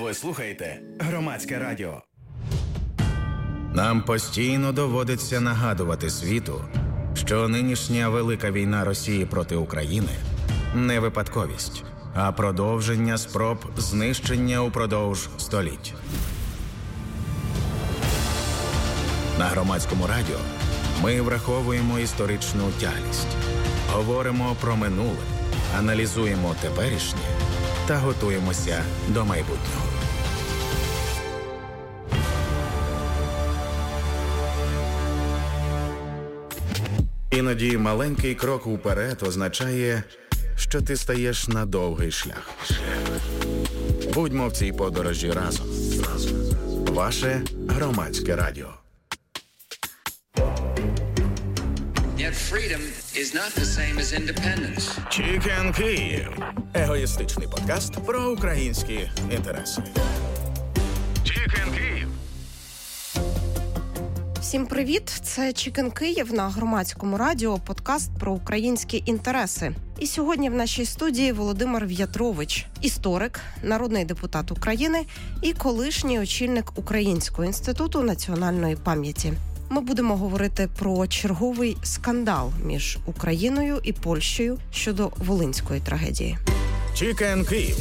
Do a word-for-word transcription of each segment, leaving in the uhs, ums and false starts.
Ви слухаєте Громадське радіо. Нам постійно доводиться нагадувати світу, що нинішня велика війна Росії проти України не випадковість, а продовження спроб знищення упродовж століть. На Громадському радіо ми враховуємо історичну тяглість, говоримо про минуле, аналізуємо теперішнє та готуємося до майбутнього. Іноді маленький крок уперед означає, що ти стаєш на довгий шлях. Будьмо в цій подорожі разом. Ваше Громадське радіо. Yet freedom is not the same as independence. Chicken Київ. Егоїстичний подкаст про українські інтереси. Chicken Київ. Всім привіт! Це Chicken Київ на Громадському радіо, подкаст про українські інтереси. І сьогодні в нашій студії Володимир В'ятрович, історик, народний депутат України і колишній очільник Українського інституту національної пам'яті. Ми будемо говорити про черговий скандал між Україною і Польщею щодо волинської трагедії. Chicken Київ.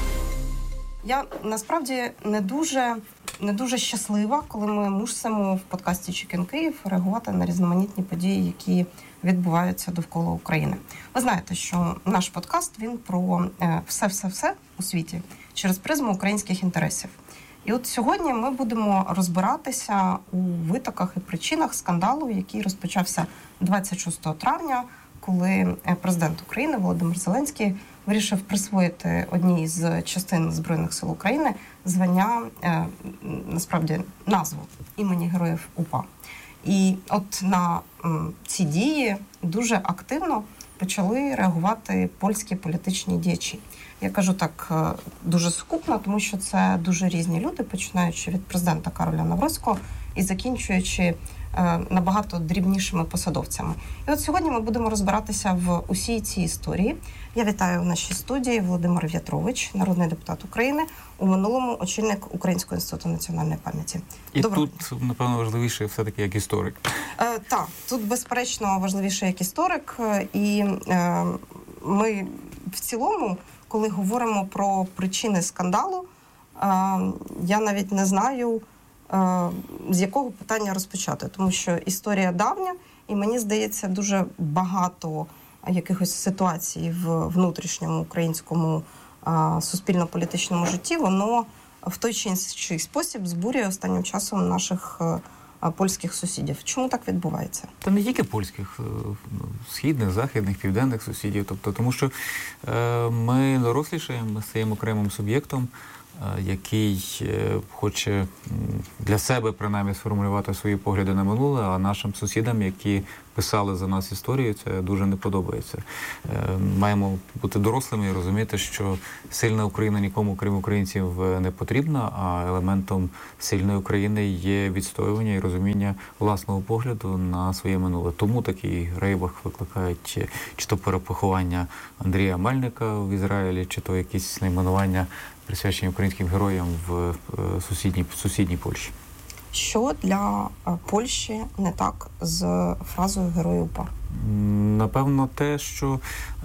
Я насправді не дуже, не дуже щаслива, коли ми мусимо в подкасті Chicken Київ реагувати на різноманітні події, які відбуваються довкола України. Ви знаєте, що наш подкаст, він про все-все-все у світі через призму українських інтересів. І от сьогодні ми будемо розбиратися у витоках і причинах скандалу, який розпочався двадцять шостого травня, коли президент України Володимир Зеленський вирішив присвоїти одній з частин Збройних сил України звання, насправді, назву імені Героїв УПА. І от на ці дії дуже активно почали реагувати польські політичні діячі. Я кажу так дуже сукупно, тому що це дуже різні люди, починаючи від президента Кароля Навроцького і закінчуючи набагато дрібнішими посадовцями. І от сьогодні ми будемо розбиратися в усій цій історії. Я вітаю в нашій студії Володимир В'ятрович, народний депутат України, у минулому очільник Українського інституту національної пам'яті. І Доброго тут, дня. Напевно, важливіше все-таки як історик. Е, так, тут, безперечно, важливіше як історик. І е, ми в цілому, коли говоримо про причини скандалу, е, я навіть не знаю, з якого питання розпочати, тому що історія давня, і мені здається, дуже багато якихось ситуацій в внутрішньому українському суспільно-політичному житті, воно в той чи інший спосіб збурює останнім часом наших польських сусідів. Чому так відбувається? Та не тільки польських, східних, західних, південних сусідів. Тобто, тому що е, ми дорослішаємо, ми стаємо окремим суб'єктом, який хоче для себе, принаймні, сформулювати свої погляди на минуле, а нашим сусідам, які писали за нас історію, це дуже не подобається. Маємо бути дорослими і розуміти, що сильна Україна нікому, крім українців, не потрібна, а елементом сильної України є відстоювання і розуміння власного погляду на своє минуле. Тому такий рейбах викликають чи то перепоховання Андрія Мельника в Ізраїлі, чи то якісь найменування, присвячені українським героям в сусідній, сусідній Польщі. Що для Польщі не так з фразою «Герої УПА»? Напевно, те, що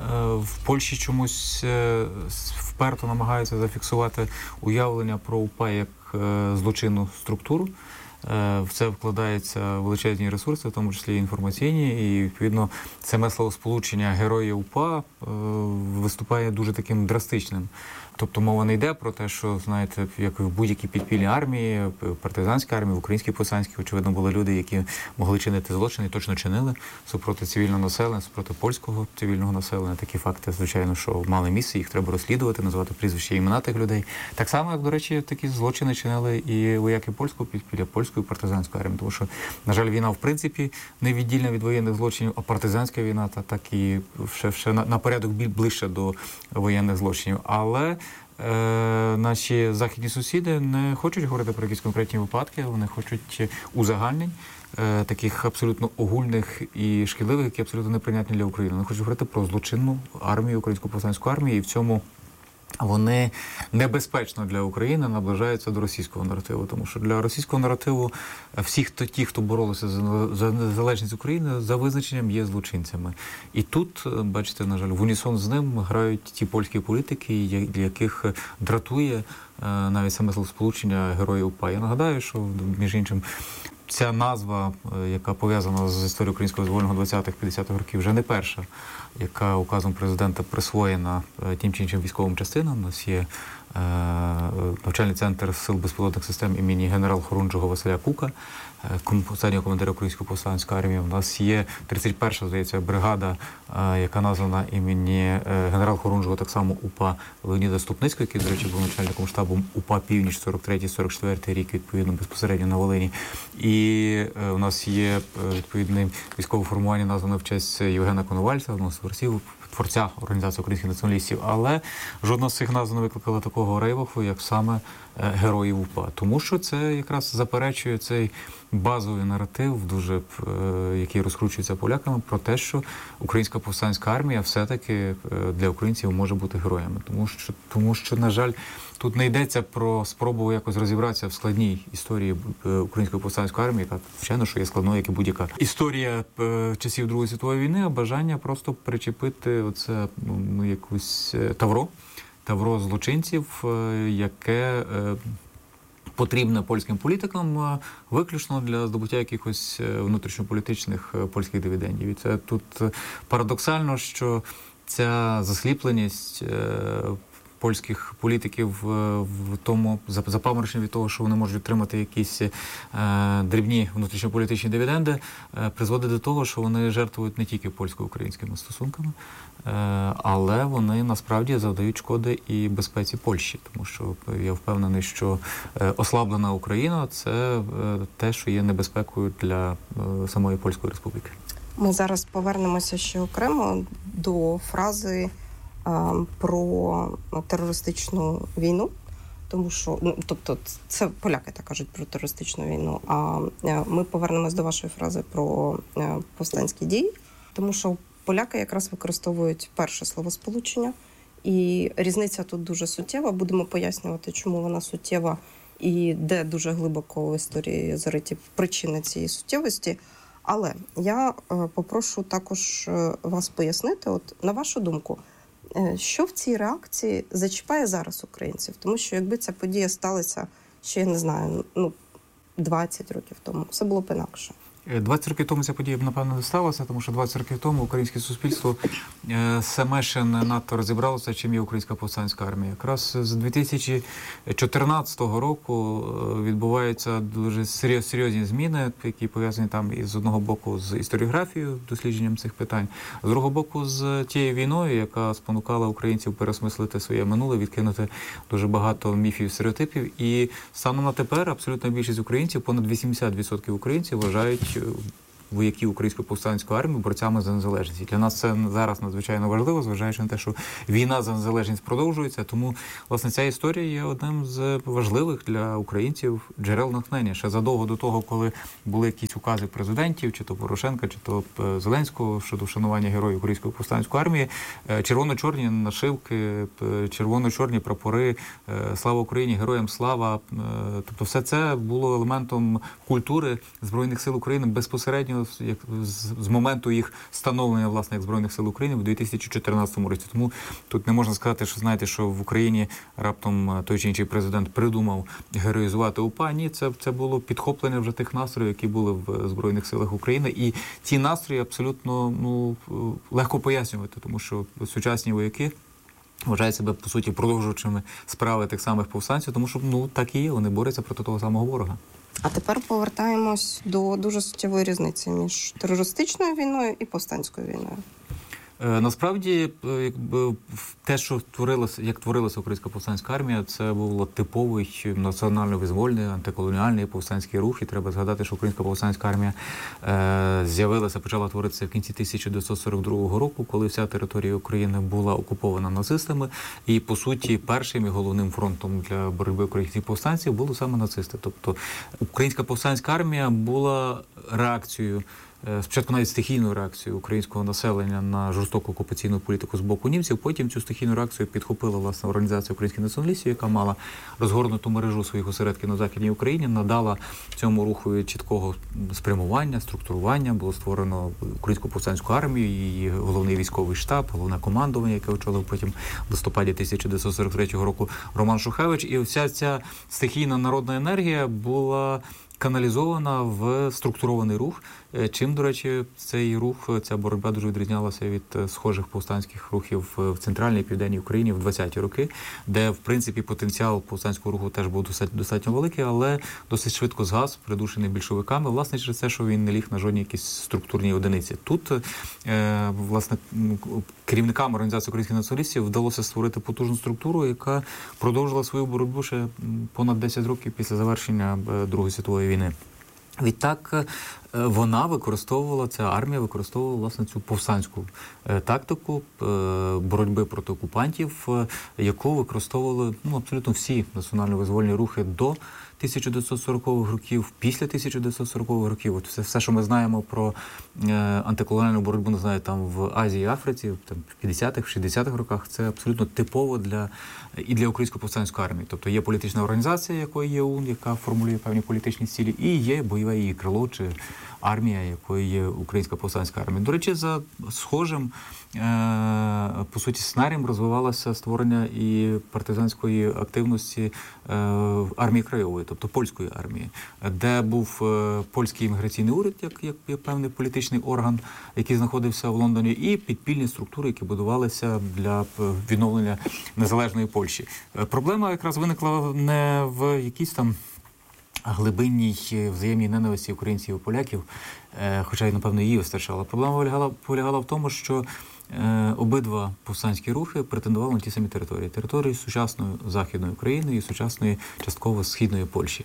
в Польщі чомусь вперто намагаються зафіксувати уявлення про УПА як злочинну структуру. В це вкладаються величезні ресурси, в тому числі інформаційні, і, відповідно, саме словосполучення «герої УПА» виступає дуже таким драстичним. Тобто мова не йде про те, що, знаєте, як в будь-якій підпільній армії, партизанській армії, в українській повстанській, очевидно, були люди, які могли чинити злочини і точно чинили супроти цивільного населення, супроти польського цивільного населення. Такі факти, звичайно, що мали місце, їх треба розслідувати, називати прізвища і імена тих людей. Так само, як, до речі, такі злочини чинили і вояки польського підпілля, польської партизанської армії. Тому що, на жаль, війна, в принципі, не віддільна від воєнних злочинів, а партизанська війна, та так і ще, ще на, на порядок біль ближче до воєнних злочинів. Але Е, наші західні сусіди не хочуть говорити про якісь конкретні випадки, вони хочуть узагальнень, е, таких абсолютно огульних і шкідливих, які абсолютно неприйнятні для України. Вони хочуть говорити про злочинну армію, українську повстанську армію, і в цьому вони небезпечно для України наближаються до російського наративу. Тому що для російського наративу всі хто, ті, хто боролися за, за незалежність України, за визначенням є злочинцями. І тут, бачите, на жаль, в унісон з ним грають ті польські політики, для яких дратує навіть саме словосполучення «герої УПА». Я нагадаю, що, між іншим, ця назва, яка пов'язана з історією українського визвольного двадцятих-п'ятдесятих років, вже не перша, яка указом президента присвоєна тим чи іншим військовим частинам. У нас є е, навчальний центр сил безпілотних систем імені генерал-хорунжого Василя Кука, е, останнього командира Української повстанської армії. У нас є тридцять перша, здається, бригада, е, яка названа імені е, генерал-хорунжого так само УПА Леоніда Ступницького, який, до речі, був начальником штабу УПА «Північ» сорок третій - сорок четвертий рік, відповідно, безпосередньо на Волині. І е, у нас є е, відповідне військове формування, назване в честь Євгена Коновальця, одного з творців, творця Організації українських націоналістів, але жодна з цих назв не викликала такого рейваху, як саме героїв УПА. Тому що це якраз заперечує цей базовий наратив, дуже, який розкручується поляками, про те, що українська повстанська армія все-таки для українців може бути героями. Тому що, тому що, на жаль, тут не йдеться про спробу якось розібратися в складній історії української повстанської армії, яка, звичайно, що є складною, як і будь-яка історія часів Другої світової війни, а бажання просто причепити оце, ну, якусь тавро, тавро злочинців, яке потрібне польським політикам виключно для здобуття якихось внутрішньополітичних польських дивідендів. І це тут парадоксально, що ця засліпленість польських політиків в тому запамороченні від того, що вони можуть отримати якісь е, дрібні внутрішньополітичні дивіденди, е, призводить до того, що вони жертвують не тільки польсько-українськими стосунками, е, але вони насправді завдають шкоди і безпеці Польщі, тому що я впевнений, що е, ослаблена Україна – це е, те, що є небезпекою для е, самої Польської Республіки. Ми зараз повернемося ще окремо до фрази про терористичну війну, тому що, ну, тобто, це поляки так кажуть про терористичну війну, а ми повернемось до вашої фрази про повстанські дії, тому що поляки якраз використовують перше словосполучення, і різниця тут дуже суттєва, будемо пояснювати, чому вона суттєва і де дуже глибоко в історії зариті причини цієї суттєвості. Але я попрошу також вас пояснити, от на вашу думку, що в цій реакції зачіпає зараз українців? Тому що якби ця подія сталася ще, я не знаю, ну, двадцять років тому, все було б інакше. двадцять років тому ця подія, напевно, не сталася, тому що двадцять років тому українське суспільство саме ще не надто розібралося, чим є українська повстанська армія. Якраз з дві тисячі чотирнадцятого року відбуваються дуже серйозні зміни, які пов'язані там із одного боку з історіографією, дослідженням цих питань, з другого боку з тією війною, яка спонукала українців переосмислити своє минуле, відкинути дуже багато міфів, стереотипів. І станом на тепер абсолютна більшість українців, понад вісімдесят відсотків українців, вважають вояків Української повстанської армії борцями за незалежність. І для нас це зараз надзвичайно важливо, зважаючи на те, що війна за незалежність продовжується. Тому, власне, ця історія є одним з важливих для українців джерел натхнення. Ще задовго до того, коли були якісь укази президентів, чи то Порошенка, чи то Зеленського щодо вшанування героїв Української повстанської армії, червоно-чорні нашивки, червоно-чорні прапори, слава Україні, героям слава. Тобто все це було елементом культури Збройних сил України безпосередньо Як з моменту їх становлення, власне, як Збройних сил України в дві тисячі чотирнадцятому році. Тому тут не можна сказати, що, знаєте, що в Україні раптом той чи інший президент придумав героїзувати УПА. Ні, це, це було підхоплення вже тих настроїв, які були в Збройних силах України. І ці настрої абсолютно, ну, легко пояснювати, тому що сучасні вояки вважають себе, по суті, продовжувачами справи тих самих повстанців, тому що, ну, так і є, вони борються проти того самого ворога. А тепер повертаємось до дуже суттєвої різниці між терористичною війною і повстанською війною. Насправді, якби те, що творилося, як творилася Українська повстанська армія, це був типовий національно-визвольний, антиколоніальний повстанський рух. І треба згадати, що Українська повстанська армія е, з'явилася, почала творитися в кінці тисяча дев'ятсот сорок другого року, коли вся територія України була окупована нацистами. І, по суті, першим і головним фронтом для боротьби українських повстанців були саме нацисти. Тобто Українська повстанська армія була реакцією спочатку навіть стихійну реакцію українського населення на жорстоку окупаційну політику з боку німців, потім цю стихійну реакцію підхопила власне організація українських націоналістів, яка мала розгорнуту мережу своїх осередків на Західній Україні, надала цьому руху чіткого спрямування, структурування, було створено Українську повстанську армію, її головний військовий штаб, головне командування, яке очолив потім в листопаді тисяча дев'ятсот сорок третього року Роман Шухевич. І вся ця стихійна народна енергія була каналізована в структурований рух, чим, до речі, цей рух, ця боротьба дуже відрізнялася від схожих повстанських рухів в Центральній і Південній Україні в двадцяті роки, де, в принципі, потенціал повстанського руху теж був достатньо великий, але досить швидко згас, придушений більшовиками, власне, через те, що він не ліг на жодній якісь структурній одиниці. Тут, власне, керівникам організації українських націоналістів вдалося створити потужну структуру, яка продовжила свою боротьбу ще понад десять років після завершення Другої світової війни. Відтак вона використовувала, ця армія використовувала, власне, цю повстанську тактику боротьби проти окупантів, яку використовували ну, абсолютно всі національно-визвольні рухи до тисяча дев'ятсот сорокових років, після тисяча дев'ятсот сорокових років. От все, все, що ми знаємо про е, антиколоніальну боротьбу, не знаю, там в Азії, Африці, там в п'ятдесятих, в шістдесятих роках, це абсолютно типово для і для Української повстанської армії. Тобто є політична організація, якою є ОУН, яка формулює певні політичні цілі, і є бойове її крило чи армія, якою є Українська повстанська армія. До речі, за схожим по суті, сценарієм розвивалося створення і партизанської активності армії краєвої, тобто польської армії, де був польський імміграційний уряд, як, як, як певний політичний орган, який знаходився в Лондоні, і підпільні структури, які будувалися для відновлення незалежної Польщі. Проблема якраз виникла не в якійсь там глибинній взаємній ненависті українців і поляків, хоча й, напевно, її вистачало. Проблема полягала, полягала в тому, що е, обидва повстанські рухи претендували на ті самі території. Території сучасної Західної України і сучасної частково Східної Польщі.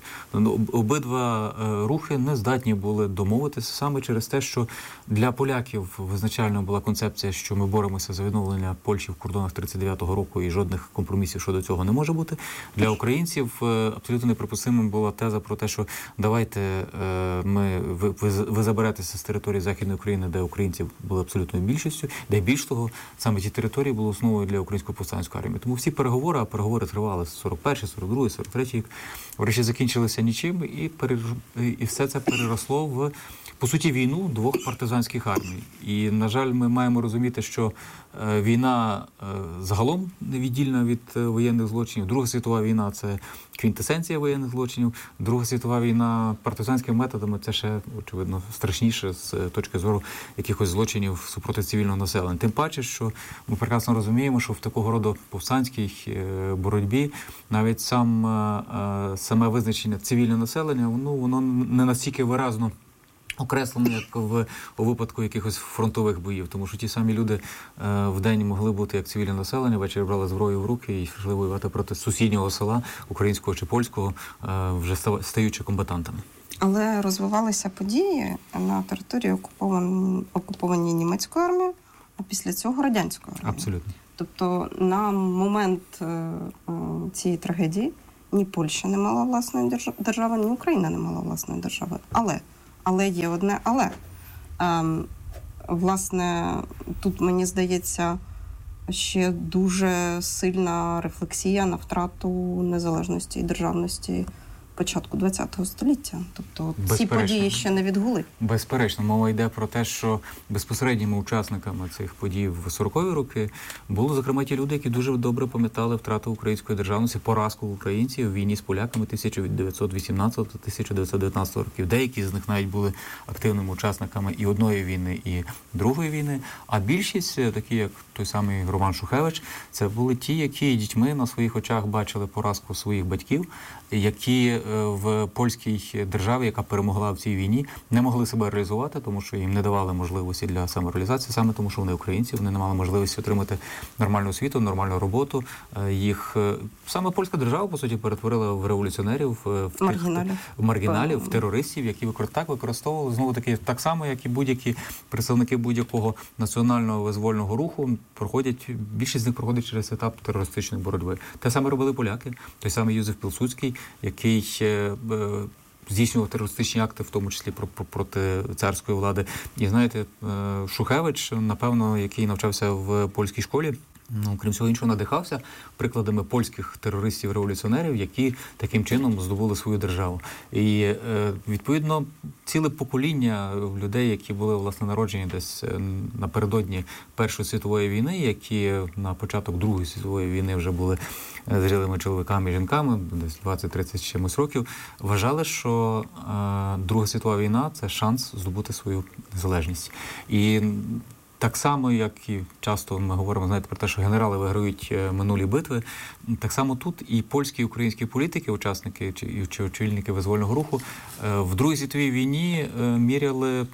Обидва е, рухи не здатні були домовитися саме через те, що для поляків визначальною була концепція, що ми боремося за відновлення Польщі в кордонах тридцять дев'ятого року і жодних компромісів щодо цього не може бути. Для українців е, абсолютно неприпустимим була теза про те, що давайте е, ми, ви, ви, ви заберетеся з території Західної України, де українці були абсолютною більшістю, де більш того, саме ті території були основою для Української повстанської армії. Тому всі переговори, а переговори тривали з сорок перший, сорок другий, сорок третій рік, врешті закінчилися нічим, і, перер... і все це переросло в, по суті, війну двох партизанських армій. І, на жаль, ми маємо розуміти, що е, війна е, загалом невіддільна від е, воєнних злочинів. Друга світова війна – це квінтесенція воєнних злочинів. Друга світова війна партизанськими методами – це ще, очевидно, страшніше з точки зору якихось злочинів супроти цивільного населення. Тим паче, що ми прекрасно розуміємо, що в такого роду повстанській е, боротьбі навіть сам, е, саме визначення цивільного населення, ну, воно не настільки виразно окреслено, як в, у випадку якихось фронтових боїв. Тому що ті самі люди е, в день могли бути як цивільне населення, ввечері брали зброю в руки і йшли воювати проти сусіднього села, українського чи польського, е, вже стаючи комбатантами. Але розвивалися події на території окупованій, окупованій німецькою армією, а після цього радянською армією. Абсолютно. Тобто на момент е, е, цієї трагедії ні Польща не мала власної держави, ні Україна не мала власної держави. Але Але є одне але. Ем, власне, тут, мені здається, ще дуже сильна рефлексія на втрату незалежності і державності початку ХХ століття. Тобто ці події ще не відгули. Безперечно. Мова йде про те, що безпосередніми учасниками цих подій в сорокові роки були, зокрема, ті люди, які дуже добре пам'ятали втрату української державності, поразку українців в війні з поляками тисяча дев'ятсот вісімнадцятого - тисяча дев'ятсот дев'ятнадцятого років. Деякі з них навіть були активними учасниками і одної війни, і другої війни. А більшість, такі як той самий Роман Шухевич, це були ті, які дітьми на своїх очах бачили поразку своїх батьків, які в польській державі, яка перемогла в цій війні, не могли себе реалізувати, тому що їм не давали можливості для самореалізації, саме тому що вони українці, вони не мали можливості отримати нормальну освіту, нормальну роботу. Їх саме польська держава, по суті, перетворила в революціонерів, в маргіналів, в, маргіналів, в терористів, які так використовували, знову таки, так само, як і будь-які представники будь-якого національного визвольного руху, проходять, більшість з них проходить через етап терористичної боротьби. Те саме робили поляки, той самий Юзеф Пілсудський, який здійснював терористичні акти, в тому числі про, про, проти царської влади. І знаєте, Шухевич, напевно, який навчався в польській школі, ну, крім всього іншого, надихався прикладами польських терористів-революціонерів, які таким чином здобули свою державу. І, е, відповідно, ціле покоління людей, які були, власне, народжені десь напередодні Першої світової війни, які на початок Другої світової війни вже були зрілими чоловіками і жінками, десь двадцять-тридцять чимось років, вважали, що е, Друга світова війна – це шанс здобути свою незалежність. І так само, як і часто ми говоримо, знаєте, про те, що генерали виграють минулі битви, так само тут і польські, і українські політики, учасники чи, чи очільники визвольного руху в Другій світовій війні міряли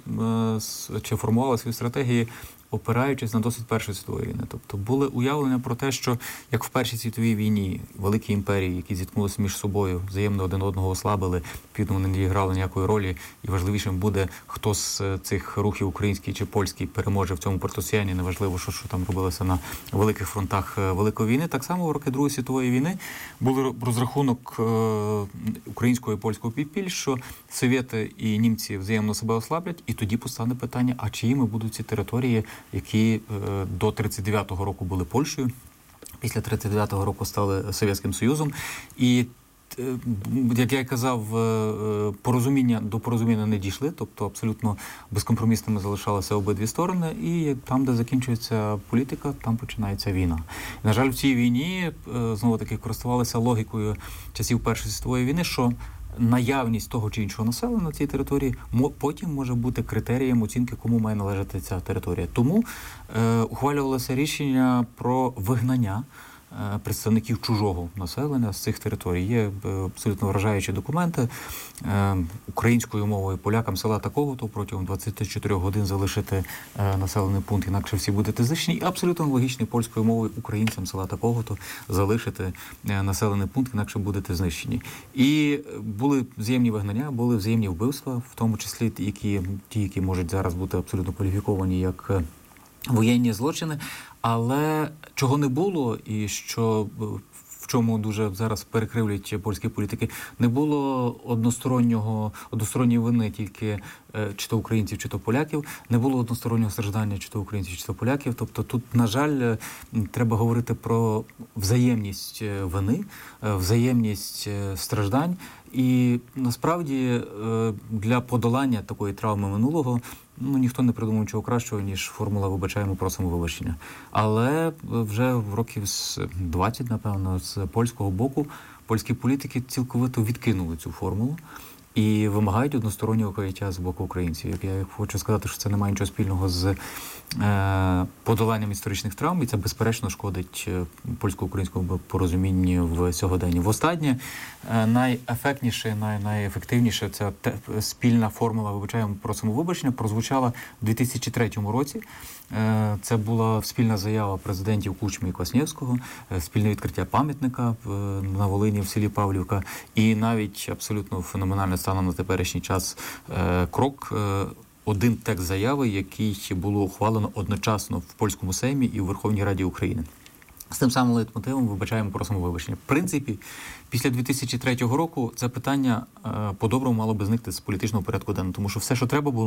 чи формували свої стратегії, опираючись на досвід Першої світової війни. Тобто були уявлення про те, що як в Першій світовій війні великі імперії, які зіткнулися між собою, взаємно один одного ослабили, відповідно, вони не грали ніякої ролі, і важливішим буде, хто з цих рухів, український чи польський, переможе в цьому протистоянні, неважливо, що, що там робилося на великих фронтах Великої війни. Так само в роки Другої світової війни був розрахунок е, українського і польського підпіль, що совєти і німці взаємно себе ослаблять, і тоді постане питання, а чиїми будуть ці території, які е, до тридцять дев'ятого року були Польщею, після тридцять дев'ятого року стали Совєтським Союзом. І, е, як я казав, е, порозуміння, до порозуміння не дійшли, тобто абсолютно безкомпромісними залишалися обидві сторони, і там, де закінчується політика, там починається війна. І, на жаль, в цій війні, е, знову-таки, користувалися логікою часів Першої світової війни, що наявність того чи іншого населення на цій території потім може бути критерієм оцінки, кому має належати ця територія. Тому е, ухвалювалося рішення про вигнання е, представників чужого населення з цих територій. Є е, абсолютно вражаючі документи. Е, українською мовою полякам села такого-то протягом двадцять чотири годин залишити е, населений пункт, інакше всі будете знищені. І абсолютно логічний польською мовою українцям села такого-то залишити е, населений пункт, інакше будете знищені. І були взаємні вигнання, були взаємні вбивства, в тому числі які, ті, які можуть зараз бути абсолютно кваліфіковані як воєнні злочини. Але чого не було і що в чому дуже зараз перекривлюють польські політики, не було одностороннього, односторонньої вини тільки чи то українців, чи то поляків, не було одностороннього страждання чи то українців, чи то поляків. Тобто тут, на жаль, треба говорити про взаємність вини, взаємність страждань. І насправді для подолання такої травми минулого ну, ніхто не придумав нічого кращого, ніж формула «вибачаємо, просимо вибачення». Але вже в років з двадцять, напевно, з польського боку польські політики цілковито відкинули цю формулу і вимагають одностороннього каяття з боку українців. Я хочу сказати, що це не має нічого спільного з е, подоланням історичних травм, і це, безперечно, шкодить польсько-українському порозумінню в сьогоденні. Востаннє е, найефектніше, най, найефективніше ця те, спільна формула «вибачаємо, просимо вибачення» прозвучала в дві тисячі третьому році. Е, це була спільна заява президентів Кучми і Кваснєвського, е, спільне відкриття пам'ятника в, на Волині в селі Павлівка, і навіть абсолютно феноменально станом на теперішній час е, крок, е, один текст заяви, який було ухвалено одночасно в польському Сеймі і в Верховній Раді України. З тим самим лейтмотивом «вибачаємо, просимо вибачення». В принципі, після дві тисячі третього року це питання е, по-доброму мало би зникти з політичного порядку денного, тому що все, що треба було